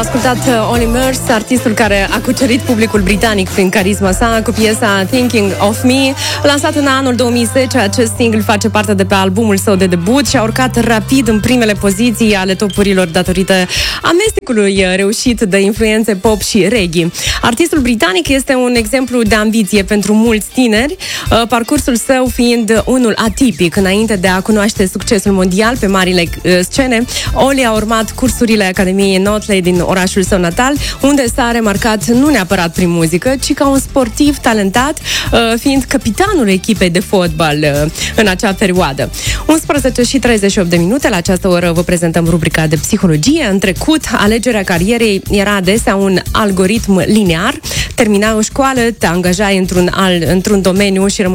ascultat Olly Murs, artistul care a cucerit publicul britanic prin carisma sa cu piesa Thinking of Me. Lansat în anul 2010, acest single face parte de pe albumul său de debut și a urcat rapid în primele poziții ale topurilor datorită amestecului reușit de influențe pop și reggae. Artistul britanic este un exemplu de ambiție pentru mulți tineri, parcursul său fiind unul atipic. Înainte de a cunoaște succesul mondial pe marile scene, Olly a urmat cursurile Academiei Notley din orașul său natal, unde s-a remarcat nu neapărat prin muzică, ci ca un sportiv talentat, fiind capitanul echipei de fotbal în acea perioadă. 11:38 la această oră vă prezentăm rubrica de psihologie. În trecut, alegerea carierei era adesea un algoritm linear. Terminai o școală, te angajai într-un domeniu și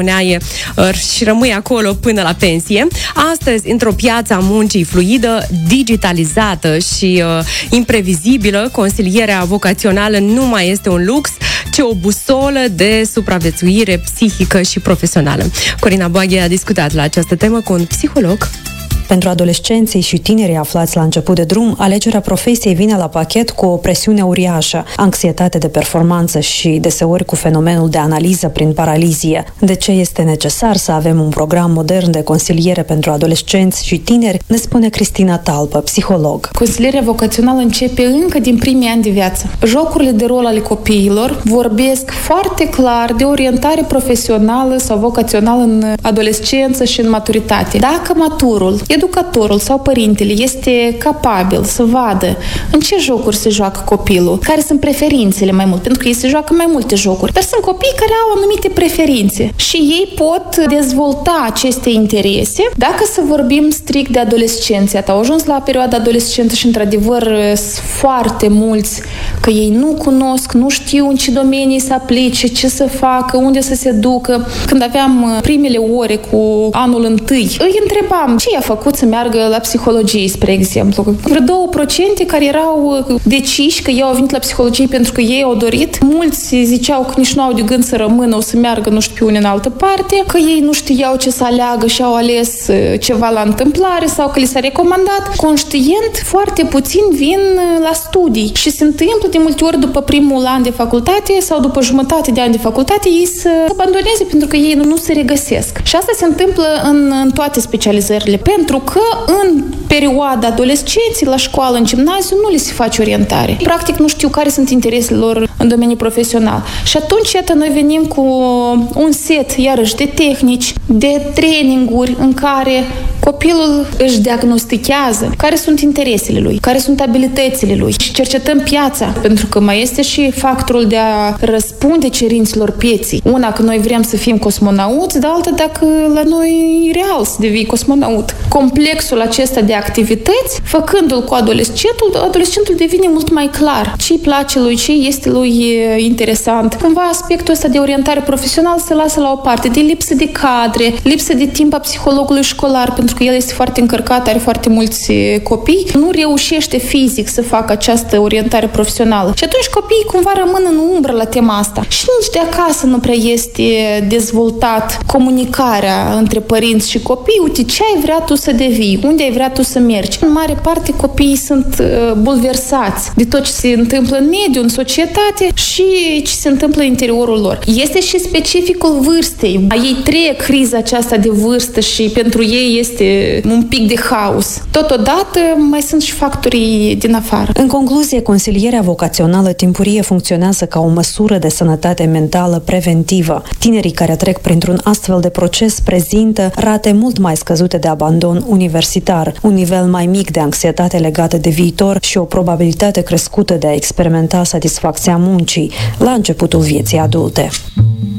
rămâi acolo până la pensie. Astăzi, într-o piață a muncii fluidă, digitalizată și imprevizibilă, consilierea vocațională nu mai este un lux, ci o busolă de supraviețuire psihică și profesională. Corina Boaghe a discutat la această temă cu un psiholog. Pentru adolescenții și tinerii aflați la început de drum, alegerea profesiei vine la pachet cu o presiune uriașă, anxietate de performanță și deseori cu fenomenul de analiză prin paralizie. De ce este necesar să avem un program modern de consiliere pentru adolescenți și tineri, ne spune Cristina Talpă, psiholog. Consilierea vocațională începe încă din primii ani de viață. Jocurile de rol ale copiilor vorbesc foarte clar de orientare profesională sau vocațională în adolescență și în maturitate. Dacă maturul, educatorul sau părintele este capabil să vadă în ce jocuri se joacă copilul, care sunt preferințele mai mult, pentru că ei se joacă mai multe jocuri, dar sunt copii care au anumite preferințe și ei pot dezvolta aceste interese. Dacă să vorbim strict de adolescenți, au ajuns la perioada adolescentă și într-adevăr sunt foarte mulți că ei nu cunosc, nu știu în ce domenii să aplice, ce să facă, unde să se ducă. Când aveam primele ore cu anul întâi, îi întrebam ce i-a făcut să meargă la psihologie, spre exemplu. Vreo 2% care erau deciși că ei au venit la psihologie pentru că ei au dorit. Mulți ziceau că nici nu au de gând să rămână, o să meargă nu știu pe unde în altă parte, că ei nu știau ce să aleagă și au ales ceva la întâmplare sau că li s-a recomandat. Conștient, foarte puțin vin la studii și se întâmplă de multe ori după primul an de facultate sau după jumătate de an de facultate ei să abandoneze pentru că ei nu se regăsesc. Și asta se întâmplă în toate specializările, pentru că în perioada adolescenței, la școală, în gimnaziu, nu le se face orientare. Practic nu știu care sunt interesele lor în domeniul profesional. Și atunci, iată, noi venim cu un set, iarăși, de tehnici, de traininguri în care copilul își diagnostichează care sunt interesele lui, care sunt abilitățile lui și cercetăm piața, pentru că mai este și factorul de a răspunde cerințelor pieții. Una, că noi vrem să fim cosmonauți, de alta, dacă la noi e real să devii cosmonaut. Complexul acesta de activități, făcându-l cu adolescentul devine mult mai clar ce îi place lui, ce este lui interesant. Cumva aspectul ăsta de orientare profesională se lasă la o parte, de lipsă de cadre, lipsă de timp a psihologului școlar, pentru că el este foarte încărcat, are foarte mulți copii, nu reușește fizic să facă această orientare profesională. Și atunci copiii cumva rămân în umbră la tema asta. Și nici de acasă nu prea este dezvoltat comunicarea între părinți și copii. Uite, ce ai vrea tu să devii? Unde ai vrea tu să mergi? În mare parte copiii sunt bulversați de tot ce se întâmplă în mediu, în societate și ce se întâmplă în interiorul lor. Este și specificul vârstei. Ei trec criza aceasta de vârstă și pentru ei este un pic de haos. Totodată mai sunt și factorii din afară. În concluzie, consilierea vocațională timpurie funcționează ca o măsură de sănătate mentală preventivă. Tinerii care trec printr-un astfel de proces prezintă rate mult mai scăzute de abandon universitar, un nivel mai mic de anxietate legată de viitor și o probabilitate crescută de a experimenta satisfacția muncii la începutul vieții adulte.